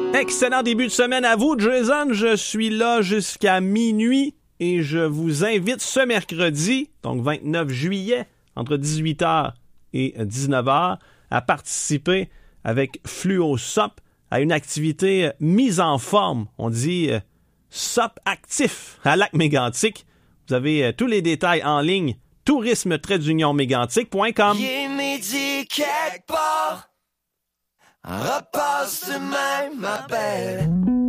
Excellent début de semaine à vous, Jason. Je suis là jusqu'à minuit et je vous invite ce mercredi, donc 29 juillet, entre 18h et 19h, à participer avec Fluo SOP à une activité mise en forme. On dit SOP actif à Lac-Mégantic. Vous avez tous les détails en ligne, tourisme-mégantic.com. Il est midi quelque part, repasse demain, ma belle.